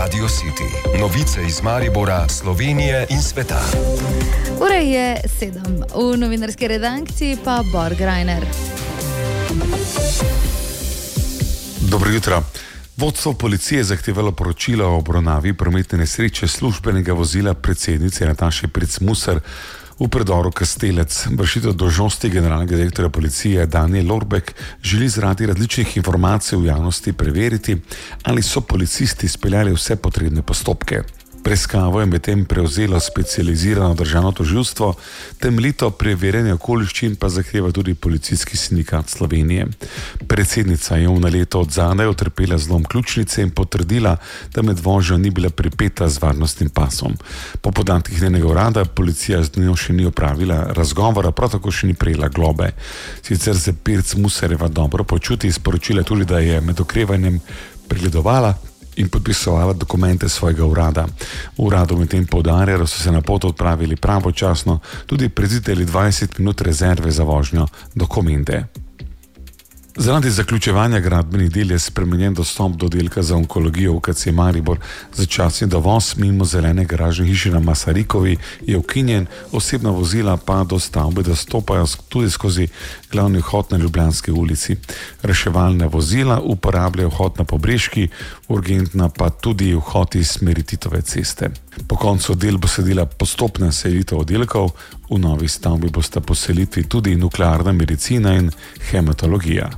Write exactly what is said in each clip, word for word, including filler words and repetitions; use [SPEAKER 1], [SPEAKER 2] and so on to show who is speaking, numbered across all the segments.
[SPEAKER 1] Radio City. Novice iz Maribora, Slovenije in sveta.
[SPEAKER 2] Ura je sedem. V novinarski redakciji pa Bor Grajner.
[SPEAKER 3] Dobro jutro. Vodstvo policije je zahtevalo poročilo o obravnavi prometne nesreče službenega vozila predsednice Nataše Pirc Musar v predoru Kastelec. Vršitelj dolžnosti generalnega direktorja policije Danijel Lorbek želi zaradi različnih informacij v javnosti preveriti, ali so policisti izpeljali vse potrebne postopke. Preiskavo je medtem prevzelo specializirano državno tožilstvo, temeljito preverjanje okoliščin pa zahteva tudi Policijski sindikat Slovenije. Predsednica je v naletu od zadaj utrpela zlom ključnice in potrdila, da med vožnjo ni bila pripeta z varnostnim pasom. Po podatkih njenega urada policija z njo še ni opravila razgovora, prav tako še ni prejela globe. Sicer se Pirc Musarjeva dobro počuti, sporočila tudi, da je med okrevanjem pregledovala in podpisovala dokumente svojega urada. V uradu medtem poudarja, da so se na pot odpravili pravočasno tudi predvideli dvajset minut rezerve za vožnjo dokumente. Zaradi zaključevanja gradbenih del je spremenjen dostop do oddelka za onkologijo U K C Maribor. Začasni dovoz mimo zelene garažne hiše na Masarikovi je ukinjen, osebna vozila pa do stavbe dostopajo tudi skozi glavni vhod na Ljubljanski ulici. Reševalna vozila uporabljajo vhod na Pobreški, urgentna pa tudi vhod iz smeri Titove ceste. Po koncu del bo sledila postopna selitev oddelkov, v novi stavbi bosta poselitvi tudi nuklearna medicina in hematologija.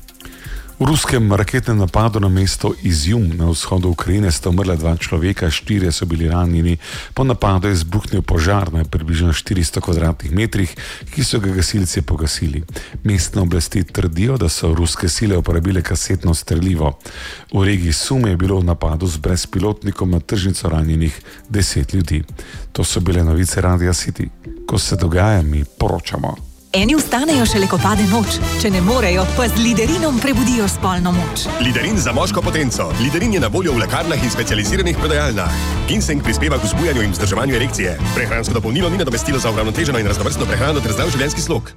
[SPEAKER 3] V ruskem raketnem napadu na mesto Izjum na vzhodu Ukrajine sta umrla dva človeka, štirje so bili ranjeni. Po napadu je izbruhnil požar na približno štiristo kvadratnih metrih, ki so ga gasilci pogasili. Mestne oblasti trdijo, da so ruske sile uporabile kasetno strelivo. V regiji Sum je bilo v napadu z brezpilotnikom na tržnico ranjenih deset ljudi. To so bile novice Radia City. Ko se dogaja, mi poročamo.
[SPEAKER 4] Eni vstanejo šele, ko pade noč. Če ne morejo, pa z Liderinom prebudijo spolno moč.
[SPEAKER 5] Liderin za moško potenco. Liderin je na voljo v lekarnah in specializiranih prodajalnah. Ginseng prispeva k vzbujanju in vzdrževanju erekcije. Prehransko dopolnilo ni nadomestilo za uravnoteženo in raznovrstno prehrano ter zdrav življenjski slog.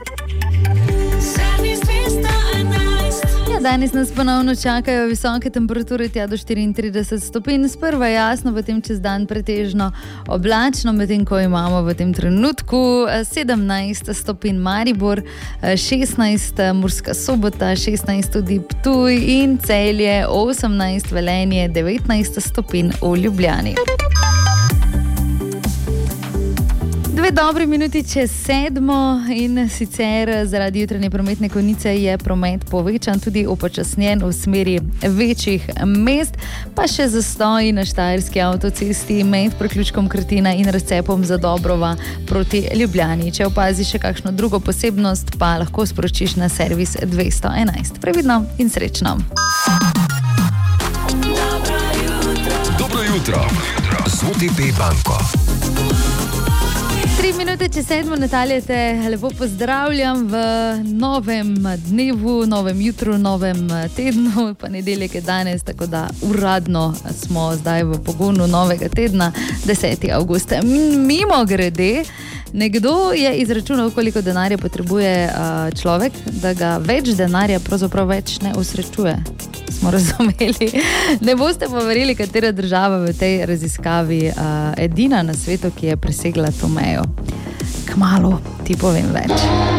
[SPEAKER 2] Danes nas ponovno čakajo visoke temperature tja do štiriintrideset stopinj. Sprva jasno, potem čez dan pretežno oblačno, medtem ko imamo v tem trenutku sedemnajst stopinj Maribor, šestnajst Murska Sobota, šestnajst tudi Ptuj in Celje, osemnajst Velenje, devetnajst stopinj v Ljubljani. Dve dobri minuti čez sedmo in sicer zaradi jutranje prometne konice je promet povečan, tudi upočasnjen v smeri večjih mest, pa še zastoji na Štajerski avtocesti med priključkom Krtina in razcepom Zadobrova proti Ljubljani. Če opaziš še kakšno drugo posebnost, pa lahko sporočiš na servis dvesto enajst. Previdno in srečno.
[SPEAKER 1] Dobro jutro z O T P banko.
[SPEAKER 2] Tri minute čez sedmo, Natalija, te lepo pozdravljam v novem dnevu, novem jutru, novem tednu, pa nedeljek je danes, tako da uradno smo zdaj v pogonu novega tedna, deseti avgust. Mimo grede, nekdo je izračunal, koliko denarja potrebuje človek, da ga več denarja pravzaprav več ne usrečuje. Smo razumeli. Ne boste pa verjeli, katera država v tej raziskavi uh, edina na svetu, ki je presegla to mejo. Kmalu ti povem več.